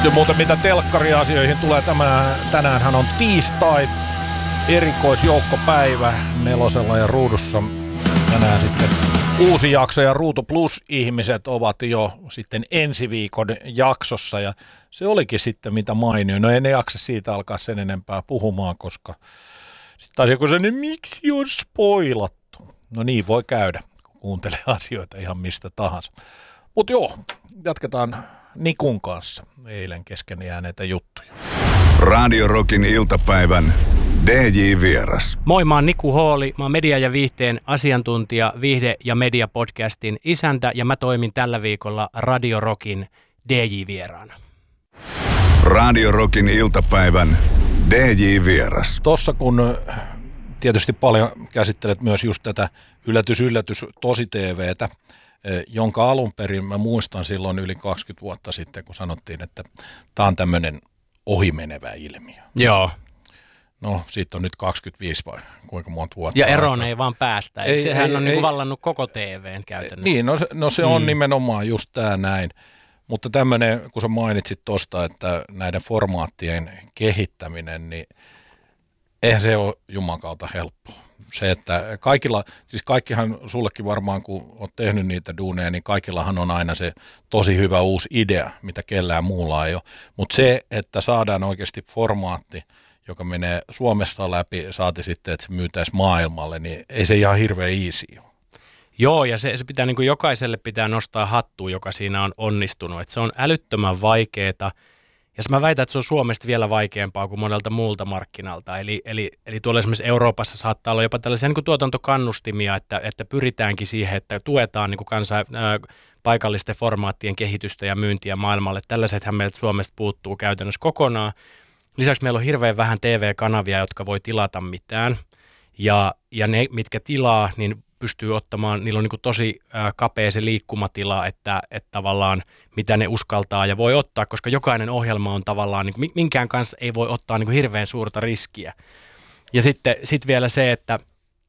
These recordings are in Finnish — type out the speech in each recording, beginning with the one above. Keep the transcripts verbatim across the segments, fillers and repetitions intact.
Ja muuten mitä telkkariasioihin tulee, tämä, tänäänhän on tiistai, erikoisjoukkopäivä Nelosella ja Ruudussa. Tänään sitten uusi jakso ja Ruutu Plus-ihmiset ovat jo sitten ensi viikon jaksossa ja se olikin sitten mitä mainio. No en jaksa siitä alkaa sen enempää puhumaan, koska sitten taas joku sanoo, miksi on spoilattu? No niin voi käydä, kun kuuntelee asioita ihan mistä tahansa. Mutta joo, jatketaan Nikun kanssa eilen kesken jääneitä juttuja. Radio Rockin iltapäivän D J-vieras. Moi, mä oon Niku Hooli. Mä oon media- ja viihteen asiantuntija, viihde- ja media-podcastin isäntä ja mä toimin tällä viikolla Radio Rockin D J-vieraana. Radio Rockin iltapäivän D J-vieras. Tossa kun tietysti paljon käsittelet myös just tätä yllätys, yllätys, tosi T V:tä, jonka alun perin mä muistan silloin yli kaksikymmentä vuotta sitten, kun sanottiin, että tää on tämmönen ohimenevä ilmiö. Joo. No, siitä on nyt kaksikymmentäviisi vai kuinka monta vuotta. Ja eroon ei vaan päästä. Ei, Sehän ei, on ei, niin vallannut koko T V:n käytännössä. Niin, no, no se on mm. nimenomaan just tää näin. Mutta tämmöinen, kun sä mainitsit tosta, että näiden formaattien kehittäminen, niin eihän se ole Juman kautta helppoa. Se, että kaikilla, siis kaikkihan sullekin varmaan, kun oot tehnyt niitä duuneja, niin kaikillahan on aina se tosi hyvä uusi idea, mitä kellään muulla ei ole. Mutta se, että saadaan oikeasti formaatti, joka menee Suomessa läpi, saati sitten, että se myytäisi maailmalle, niin ei se ihan hirveän easy ole. Joo, ja se, se pitää niin kuin jokaiselle pitää nostaa hattua, joka siinä on onnistunut. Et se on älyttömän vaikeeta. Ja mä väitän, että se on Suomesta vielä vaikeampaa kuin monelta muulta markkinalta. Eli, eli, eli tuolla esimerkiksi Euroopassa saattaa olla jopa tällaisia niin kuin tuotantokannustimia, että, että pyritäänkin siihen, että tuetaan niin kuin kansa, ää, paikallisten formaattien kehitystä ja myyntiä maailmalle. Tällaisethän meiltä Suomesta puuttuu käytännössä kokonaan. Lisäksi meillä on hirveän vähän T V-kanavia, jotka voi tilata mitään. Ja, ja ne, mitkä tilaa, niin pystyy ottamaan, niillä on niin kuin tosi äh, kapea se liikkumatila, että, että tavallaan mitä ne uskaltaa ja voi ottaa, koska jokainen ohjelma on tavallaan, niin kuin, minkään kanssa ei voi ottaa niin kuin hirveän suurta riskiä. Ja sitten sit vielä se, että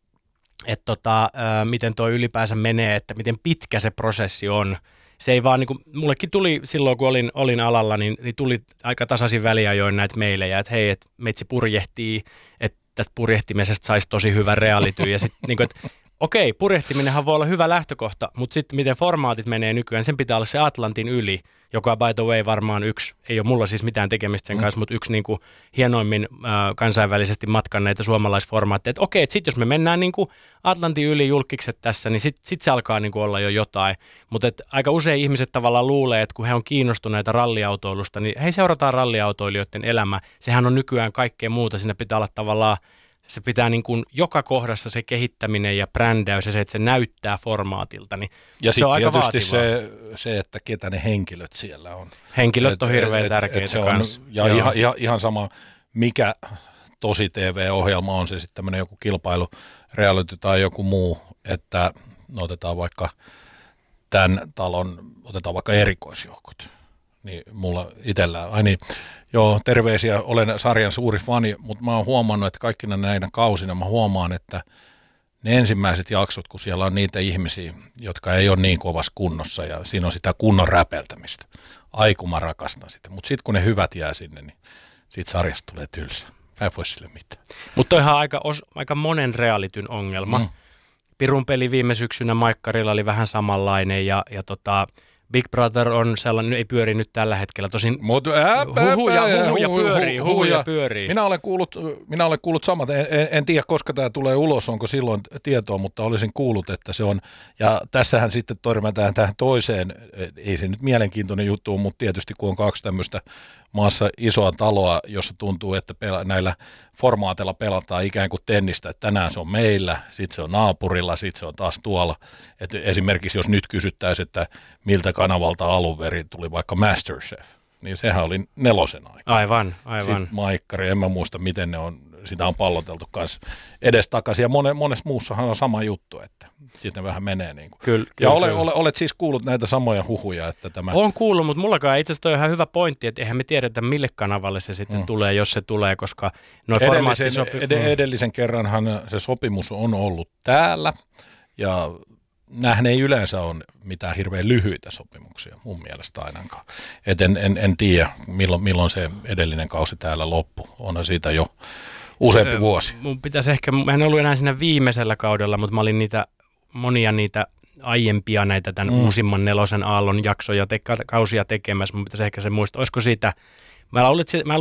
et tota, äh, miten tuo ylipäänsä menee, että miten pitkä se prosessi on. Se ei vaan, niin kuin, mullekin tuli silloin, kun olin, olin alalla, niin, niin tuli aika tasaisin väliajoin näitä meilejä, että hei, että meitsi purjehtii, että tästä purjehtimisesta saisi tosi hyvä reality. Ja sitten, niin kuin, että okei, purjehtiminenhan voi olla hyvä lähtökohta, mutta sitten miten formaatit menee nykyään, sen pitää olla se Atlantin yli, joka by the way varmaan yksi, ei ole mulla siis mitään tekemistä sen mm. kanssa, mutta yksi niin kuin hienoimmin äh, kansainvälisesti matkanneita suomalaisformaatteja. Että okei, että sitten jos me mennään niin kuin Atlantin yli julkikset tässä, niin sitten sit se alkaa niin kuin olla jo jotain. Mutta aika usein ihmiset tavallaan luulee, että kun he on kiinnostuneita ralliautoilusta, niin hei, seurataan ralliautoilijoiden elämä. Sehän on nykyään kaikkea muuta, siinä pitää olla tavallaan se pitää niin kuin joka kohdassa se kehittäminen ja brändäys ja se, että se näyttää formaatilta, niin ja se on aika vaativaa. Ja sitten tietysti se, se, että ketä ne henkilöt siellä on. Henkilöt et, on hirveän et, tärkeitä et se kanssa. On, ja ihan, ihan, ihan sama, mikä tosi T V-ohjelma on, se sitten tämmöinen joku kilpailu, reality tai joku muu, että no otetaan vaikka tämän talon, otetaan vaikka erikoisjoukot. Niin mulla itsellään, ai niin, joo, terveisiä, olen sarjan suuri fani, mutta mä oon huomannut, että kaikkina näinä kausina mä huomaan, että ne ensimmäiset jaksot, kun siellä on niitä ihmisiä, jotka ei ole niin kovassa kunnossa ja siinä on sitä kunnon räpeltämistä. Ai kun mä rakastan sitä, mutta sitten kun ne hyvät jää sinne, niin siitä sarjasta tulee tylsä. Mä en voi sille mitään. Mutta toihan on aika, aika monen realityn ongelma. Mm. Pirun peli viime syksynä Maikkarilla oli vähän samanlainen ja, ja tota... Big Brother on sellainen, ei pyöri nyt tällä hetkellä, tosin Mut, ää, huhuja, ää, huhuja huhu, pyörii, huhu, huhuja huhuja pyörii. Minä olen kuullut, minä olen kuullut samat, en, en, en tiedä koska tämä tulee ulos, onko silloin tietoa, mutta olisin kuullut, että se on, ja tässähän sitten törmätään tähän toiseen, ei se nyt mielenkiintoinen juttu, mutta tietysti kun on kaksi tämmöistä maassa isoa taloa, jossa tuntuu, että pela, näillä formaateilla pelataan ikään kuin tennistä, että tänään se on meillä, sitten se on naapurilla, sitten se on taas tuolla. Et esimerkiksi jos nyt kysyttäisiin, että miltä kanavalta alun perin tuli vaikka MasterChef, niin sehän oli nelosen aika. Aivan, aivan. Sitten Maikkari, en mä muista miten ne on, sitä on palloteltu kanssa edestakaisin. Ja monen, monessa muussahan on sama juttu, että sitten vähän menee niin kuin. Kyllä, ja kyllä, ole, kyllä. Ole, olet siis kuullut näitä samoja huhuja, että tämä... Olen kuullut, mutta mullakaan itse asiassa toi on ihan hyvä pointti, että eihän me tiedetä mille kanavalle se sitten mm. tulee, jos se tulee, koska noin formaattisopi... ed- edellisen kerranhan se sopimus on ollut täällä ja näähän ei yleensä ole mitään hirveän lyhyitä sopimuksia, mun mielestä ainakaan. Et en, en, en tiedä, milloin, milloin se edellinen kausi täällä loppui. Onhan siitä jo useampi öö, vuosi. Mun pitäisi ehkä, mä en ollut enää siinä viimeisellä kaudella, mutta mä olin niitä, monia niitä aiempia näitä tämän mm. uusimman nelosen aallon jaksoja, te, kausia tekemässä. Mun pitäisi ehkä se muistaa, olisiko siitä, mä luulen, että, mä